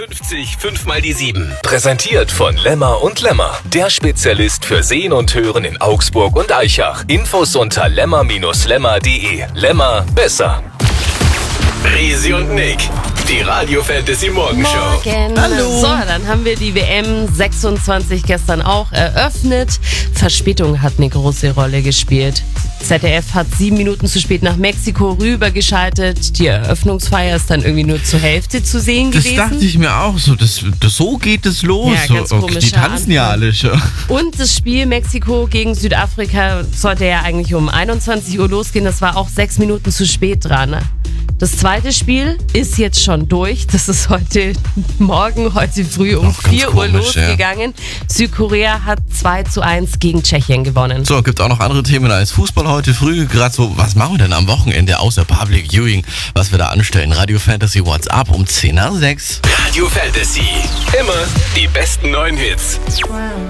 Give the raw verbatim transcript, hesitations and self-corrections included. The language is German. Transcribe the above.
fünfzig, fünf mal die sieben. Präsentiert von Lemmer und Lemmer. Der Spezialist für Sehen und Hören in Augsburg und Aichach. Infos unter lemmer Bindestrich lemmer punkt de. Lemmer, besser. Risi und Nick, die Radio Fantasy Morgenshow. Morgen. Hallo. So, dann haben wir die W M sechsundzwanzig gestern auch eröffnet. Verspätung hat eine große Rolle gespielt. Z D F hat sieben Minuten zu spät nach Mexiko rübergeschaltet. Die Eröffnungsfeier ist dann irgendwie nur zur Hälfte zu sehen Das gewesen. dachte ich mir auch so. Das, das, so geht es los. Ja, ganz so, okay, die komischer tanzen ja alle schon. Und das Spiel Mexiko gegen Südafrika sollte ja eigentlich um einundzwanzig Uhr losgehen. Das war auch sechs Minuten zu spät dran. Das zweite Spiel ist jetzt schon durch. Das ist heute Morgen, heute früh um Auch ganz vier Uhr komisch, losgegangen. Ja. Südkorea hat zwei zu eins gegen Tschechien gewonnen. So, gibt auch noch andere Themen als Fußball heute früh. Gerade so, was machen wir denn am Wochenende außer Public Viewing, was wir da anstellen? Radio Fantasy WhatsApp um zehn nach sechs. Radio Fantasy. Immer die besten neuen Hits.